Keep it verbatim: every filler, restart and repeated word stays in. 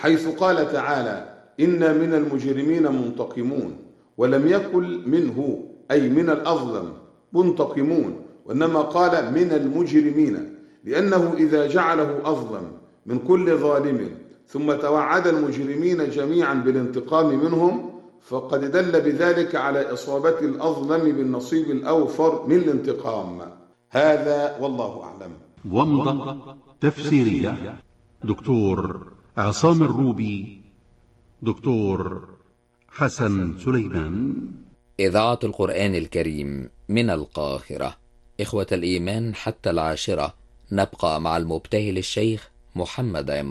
حيث قال تعالى: إنا من المجرمين منتقمون، ولم يقل منه أي من الأظلم منتقمون، وإنما قال من المجرمين، لأنه إذا جعله أظلم من كل ظالم ثم توعد المجرمين جميعا بالانتقام منهم فقد دل بذلك على إصابة الأظلم بالنصيب الأوفر من الانتقام. هذا والله أعلم. ومضة تفسيرية دكتور عصام الروبي، دكتور حسن سليمان. إذاعة القرآن الكريم من القاهرة. إخوة الإيمان، حتى العاشرة نبقى مع المبتهل الشيخ محمد